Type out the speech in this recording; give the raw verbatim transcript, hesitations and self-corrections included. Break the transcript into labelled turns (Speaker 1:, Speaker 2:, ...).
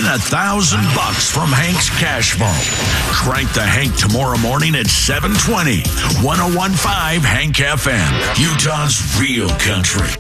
Speaker 1: Win a thousand bucks from Hank's Cash Vault. Crank the Hank tomorrow morning at seven twenty. one oh one point five Hank F M, Utah's real country.